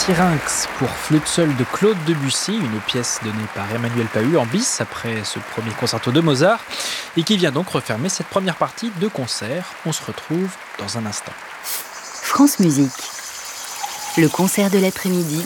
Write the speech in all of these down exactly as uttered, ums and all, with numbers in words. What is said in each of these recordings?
Syrinx pour flûte seule de Claude Debussy, une pièce donnée par Emmanuel Pahud en bis après ce premier concerto de Mozart et qui vient donc refermer cette première partie de concert. On se retrouve dans un instant. France Musique, le concert de l'après-midi.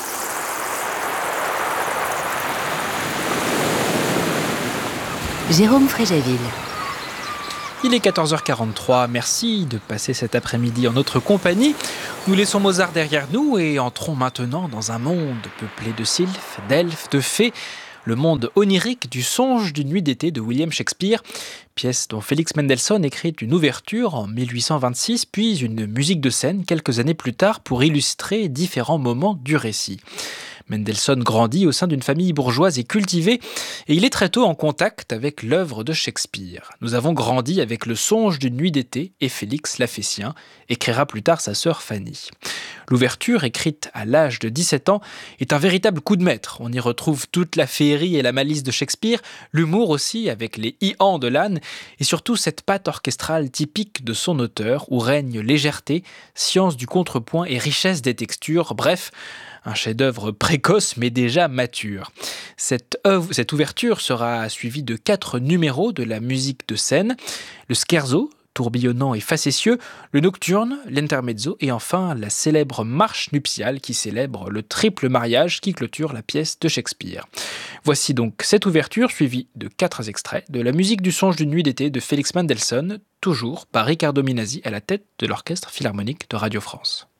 Jérôme Fréjaville. Il est quatorze heures quarante-trois, merci de passer cet après-midi en notre compagnie. Nous laissons Mozart derrière nous et entrons maintenant dans un monde peuplé de sylphes, d'elfes, de fées, le monde onirique du songe d'une nuit d'été de William Shakespeare, pièce dont Félix Mendelssohn écrit une ouverture en mille huit cent vingt-six, puis une musique de scène quelques années plus tard pour illustrer différents moments du récit. Mendelssohn grandit au sein d'une famille bourgeoise et cultivée et il est très tôt en contact avec l'œuvre de Shakespeare. Nous avons grandi avec le songe d'une nuit d'été et Félix l'a fait sien, écrira plus tard sa sœur Fanny. L'ouverture, écrite à l'âge de dix-sept ans, est un véritable coup de maître. On y retrouve toute la féerie et la malice de Shakespeare, l'humour aussi avec les i-ans de l'âne et surtout cette patte orchestrale typique de son auteur où règne légèreté, science du contrepoint et richesse des textures, bref, un chef-d'œuvre précoce mais déjà mature. Cette, oeuvre, cette ouverture sera suivie de quatre numéros de la musique de scène, le scherzo, tourbillonnant et facétieux, le nocturne, l'intermezzo et enfin la célèbre marche nuptiale qui célèbre le triple mariage qui clôture la pièce de Shakespeare. Voici donc cette ouverture suivie de quatre extraits de la musique du songe d'une nuit d'été de Félix Mendelssohn, toujours par Riccardo Minasi à la tête de l'Orchestre Philharmonique de Radio France.